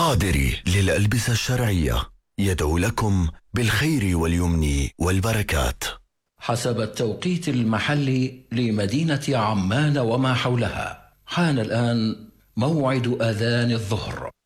قادري للألبسة الشرعية يدعو لكم بالخير واليمن والبركات. حسب التوقيت المحلي لمدينة عمان وما حولها، حان الآن موعد أذان الظهر.